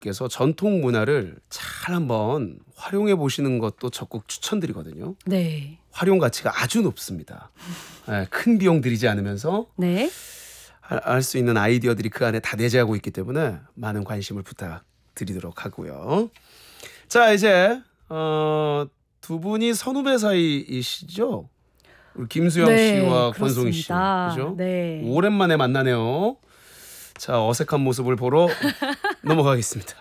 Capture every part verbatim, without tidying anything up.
여러분께서 전통 문화를 잘 한번 활용해 보시는 것도 적극 추천드리거든요. 네. 활용 가치가 아주 높습니다. 네, 큰 비용 들이지 않으면서 네. 할 수 있는 아이디어들이 그 안에 다 내재하고 있기 때문에 많은 관심을 부탁드리도록 하고요. 자, 이제 어, 두 분이 선후배 사이이시죠? 우리 김수영 네, 씨와 권송희 씨. 그렇습니다. 그죠? 네. 오랜만에 만나네요. 자, 어색한 모습을 보러 넘어가겠습니다.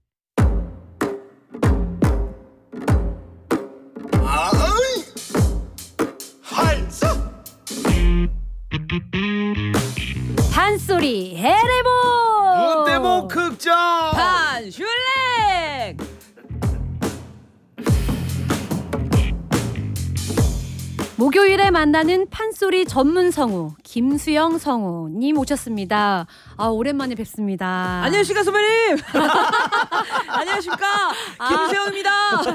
판소리 해레보 눈대목 극장 판슐랭. 목요일에 만나는 판소리 전문 성우 김수영 성우님 오셨습니다. 아, 오랜만에 뵙습니다. 안녕하십니까 선배님. 안녕하십니까 김수영입니다.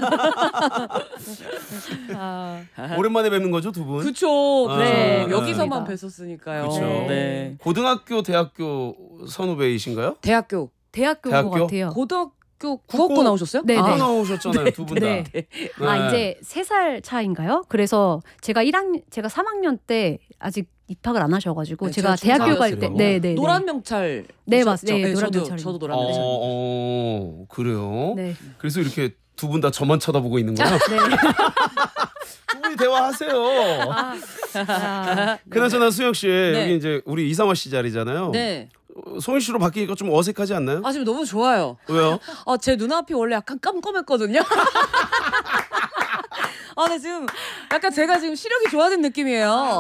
아, 오랜만에 뵙는 거죠, 두 분? 그쵸. 아, 네. 아, 여기서만 아. 뵀었으니까요. 그쵸. 네. 고등학교, 대학교 선후배이신가요? 대학교. 대학교 대학교? 온 것 같아요. 고등학교 국고 국어학과 나오셨어요? 네, 아, 네. 나오셨잖아요, 두 분 다. 네. 아, 이제 세 살 차인가요? 그래서 제가 일 학년 제가 삼 학년 때 아직 입학을 안 하셔가지고 네, 제가 제가 대학교 갈 때, 중삼이었어요. 네, 네, 노란 명찰. 네, 있었죠? 맞- 네, 노란 저도, 명찰. 저도 노란 어, 명찰. 어, 그래요? 네, 그래서 이렇게 두 분 다 저만 쳐다보고 있는 거예요? 네. 두 분이 대화하세요. 아, 아, 그나저나 수영 씨, 네. 여기 이제 우리 이상화 씨 자리잖아요. 네. 어, 송희 씨로 바뀌니까 좀 어색하지 않나요? 아 지금 너무 좋아요. 왜요? 아, 제 눈앞이 원래 약간 깜깜했거든요. 아, 근데 지금 약간 제가 지금 시력이 좋아진 느낌이에요.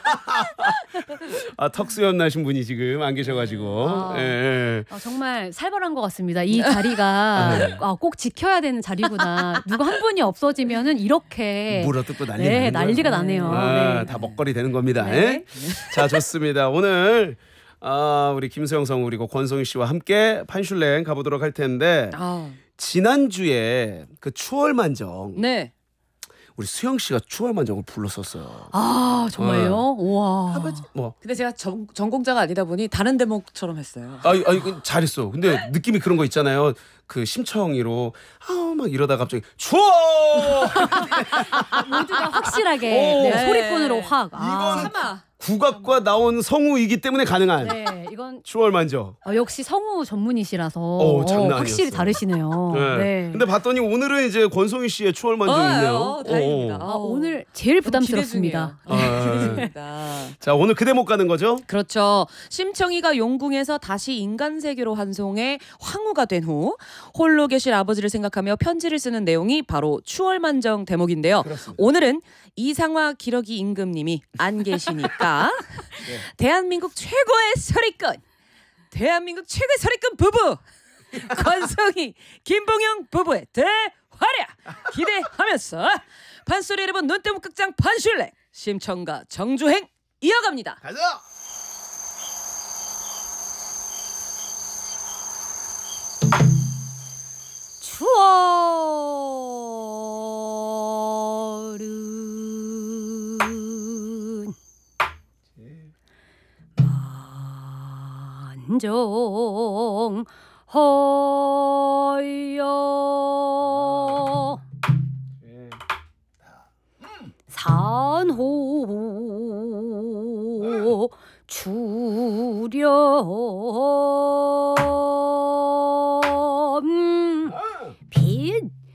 아, 턱수염 나신 분이 지금 안 계셔가지고. 아. 예, 예. 아, 정말 살벌한 것 같습니다. 이 자리가 아, 꼭 지켜야 되는 자리구나. 누가 한 분이 없어지면은 이렇게 물어뜯고 난리 네, 나는 난리가 거예요. 나네요. 아, 네. 다 먹거리 되는 겁니다. 네. 예? 자, 좋습니다. 오늘 아, 우리 김수영 성우 그리고 권송희 씨와 함께 판슐랭 가보도록 할 텐데 아, 지난주에 그 추월만정 네. 우리 수영 씨가 추월만정을 불렀었어요. 아, 정말요? 우와. 아버지 뭐 근데 제가 전, 전공자가 아니다 보니 다른 대목처럼 했어요. 아이 아이 그 잘했어. 근데 느낌이 그런 거 있잖아요. 그 심청이로 아막 이러다 갑자기 추월 모두가 확실하게 오. 네, 네. 소리꾼으로 확. 아, 이건 참아. 국악과 나온 성우이기 때문에 가능한 네, 이건 추월만정. 어, 역시 성우 전문이시라서 오, 장난 어, 확실히 아니었어. 다르시네요. 네. 네. 근데 봤더니 오늘은 이제 권송희 씨의 추월만정이 어, 있네요. 어, 다행입니다. 오. 아, 오늘 제일 부담스럽습니다. 기대 중이에요. 아. 기대 중입니다. 자, 오늘 그 대목 가는 거죠? 그렇죠. 심청이가 용궁에서 다시 인간 세계로 환송해 황후가 된 후 홀로 계실 아버지를 생각하며 편지를 쓰는 내용이 바로 추월만정 대목인데요. 그렇습니다. 오늘은 이상화 기러기 임금님이 안 계시니까 네. 대한민국 최고의 서리꾼, 대한민국 최고의 서리꾼 부부 권성희, 김봉영 부부의 대활약 기대하면서 판소리 여러분 눈대목 극장 판슐랭 심청가 정주행 이어갑니다. 가자. 추월은 만정 허여 산호 주렴 빛